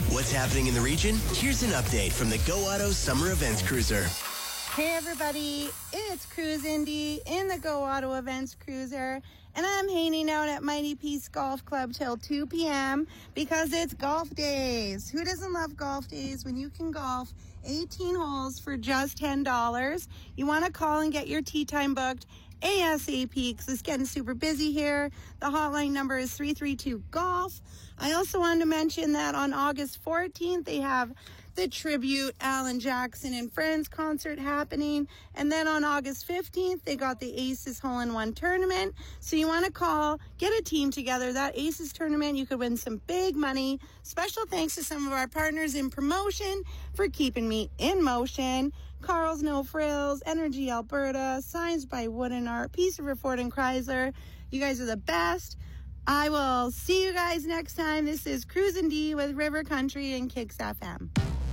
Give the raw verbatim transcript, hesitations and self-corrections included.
What's happening in the region? Here's an update from the Go Auto Summer Events Cruiser. Hey everybody, it's Cruise Indy in the Go Auto Events Cruiser, and I'm hanging out at Mighty Peace Golf Club till two p.m. because it's golf days. Who doesn't love golf days when you can golf eighteen holes for just ten dollars? You want to call and get your tee time booked ASAP because it's getting super busy here. The hotline number is three three two golf. I also wanted to mention that on August fourteenth, they have the tribute Alan Jackson and Friends concert happening. And then on August fifteenth, they got the Aces Hole-in-One tournament. So you want to call, get a team together. That Aces tournament, you could win some big money. Special thanks to some of our partners in promotion for keeping me in motion. Carl's No Frills, Energy Alberta, Signs by Wooden Art, Peace River Ford and Chrysler. You guys are the best. I will see you guys next time. This is Cruise and D with River Country and Kicks F M.